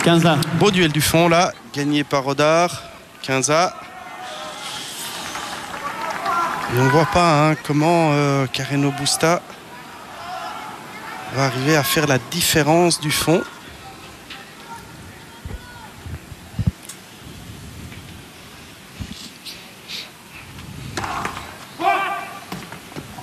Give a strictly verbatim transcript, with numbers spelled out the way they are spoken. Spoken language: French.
quinze A. Beau duel du fond là, gagné par Rodard, quinze A. Et on ne voit pas hein, comment euh, Carreno Busta va arriver à faire la différence du fond.